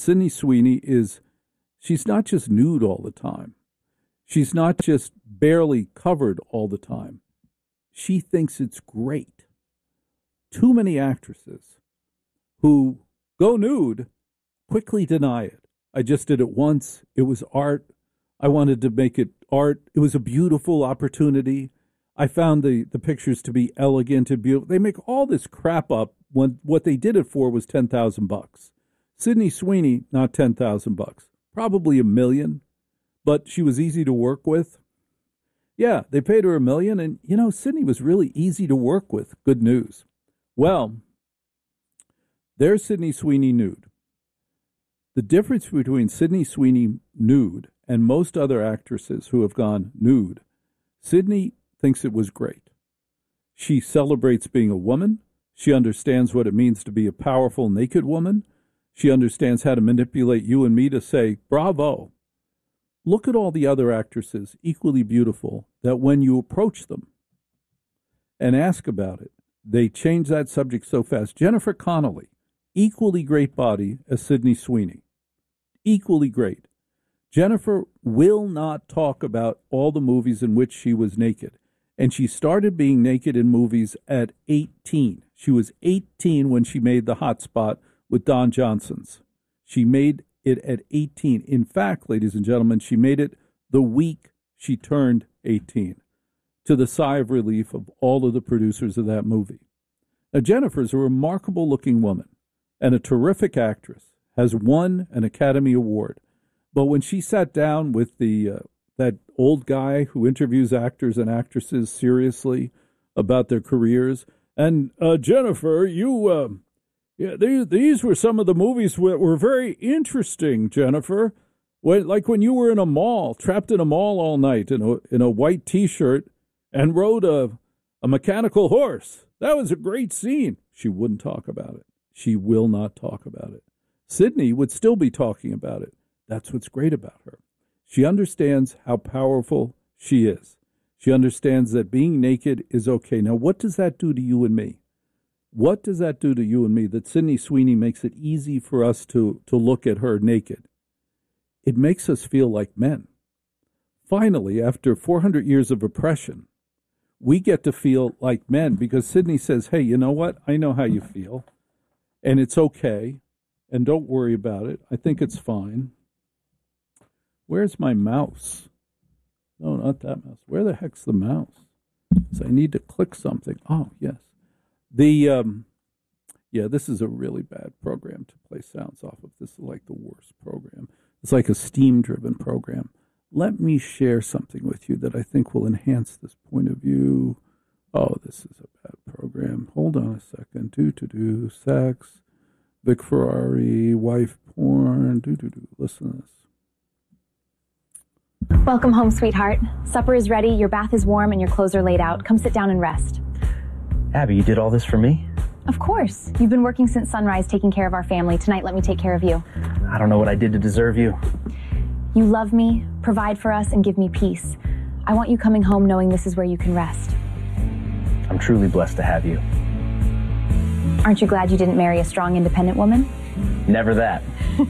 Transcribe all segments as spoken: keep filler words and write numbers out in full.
Sydney Sweeney is, she's not just nude all the time. She's not just barely covered all the time. She thinks it's great. Too many actresses who go nude quickly deny it. I just did it once. It was art. I wanted to make it art. It was a beautiful opportunity. I found the, the pictures to be elegant and beautiful. They make all this crap up when what they did it for was ten thousand bucks. Sydney Sweeney, not ten thousand bucks. Probably a million, but she was easy to work with. Yeah, they paid her a million, and, you know, Sydney was really easy to work with. Good news. Well, there's Sydney Sweeney nude. The difference between Sydney Sweeney nude and most other actresses who have gone nude, Sydney thinks it was great. She celebrates being a woman. She understands what it means to be a powerful, naked woman. She understands how to manipulate you and me to say, bravo. Look at all the other actresses, equally beautiful, that when you approach them and ask about it, they change that subject so fast. Jennifer Connelly, equally great body as Sydney Sweeney. Equally great. Jennifer will not talk about all the movies in which she was naked. And she started being naked in movies at eighteen. She was eighteen when she made The Hot Spot with Don Johnson's. She made it at eighteen. In fact, ladies and gentlemen, she made it the week she turned eighteen, to the sigh of relief of all of the producers of that movie. Now, Jennifer's a remarkable-looking woman and a terrific actress, has won an Academy Award. But when she sat down with the uh, that old guy who interviews actors and actresses seriously about their careers, and uh, Jennifer, you, uh, yeah, these, these were some of the movies that were very interesting, Jennifer. When, like when you were in a mall, trapped in a mall all night in a, in a white T-shirt and rode a, a mechanical horse. That was a great scene. She wouldn't talk about it. She will not talk about it. Sydney would still be talking about it. That's what's great about her. She understands how powerful she is. She understands that being naked is okay. Now, what does that do to you and me? What does that do to you and me that Sydney Sweeney makes it easy for us to, to look at her naked? It makes us feel like men. Finally, after four hundred years of oppression, we get to feel like men because Sydney says, hey, you know what? I know how you feel, and it's okay, and don't worry about it. I think it's fine. Where's my mouse? No, not that mouse. Where the heck's the mouse? So I need to click something. Oh, yes. The, um, yeah, this is a really bad program to play sounds off of. This is like the worst program. It's like a steam-driven program. Let me share something with you that I think will enhance this point of view. Oh, this is a bad program. Hold on a second. Do-to-do, sex, Vic Ferrari, wife porn, do-do-do. Listen to this. Welcome home, sweetheart. Supper is ready, your bath is warm, and your clothes are laid out. Come sit down and rest. Abby, you did all this for me? Of course. You've been working since sunrise, taking care of our family. Tonight, let me take care of you. I don't know what I did to deserve you. You love me, provide for us, and give me peace. I want you coming home knowing this is where you can rest. I'm truly blessed to have you. Aren't you glad you didn't marry a strong, independent woman? Never that.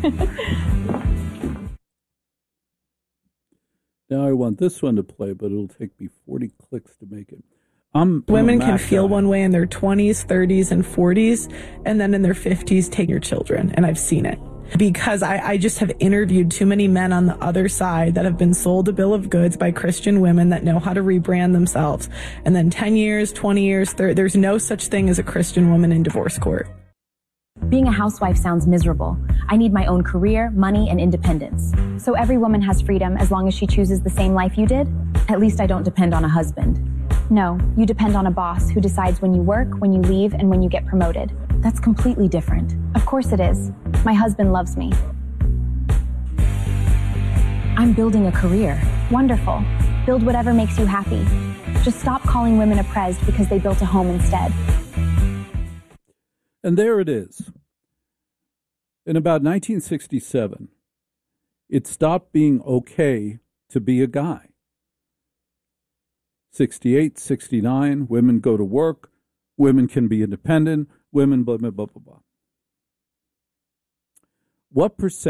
Now I want this one to play, but it'll take me forty clicks to make it. I'm, I'm Women can feel guy. one way in their twenties, thirties, and forties, and then in their fifties take your children, and I've seen it. Because I, I just have interviewed too many men on the other side that have been sold a bill of goods by Christian women that know how to rebrand themselves. And then ten years, twenty years, thirty, there's no such thing as a Christian woman in divorce court. Being a housewife sounds miserable. I need my own career, money, and independence. So every woman has freedom as long as she chooses the same life you did? At least I don't depend on a husband. No, you depend on a boss who decides when you work, when you leave, and when you get promoted. That's completely different. Of course it is. My husband loves me. I'm building a career. Wonderful. Build whatever makes you happy. Just stop calling women oppressed because they built a home instead. And there it is. In about nineteen sixty-seven, it stopped being okay to be a guy. sixty-eight, sixty-nine, women go to work, women can be independent, women blah, blah, blah, blah, blah. What percent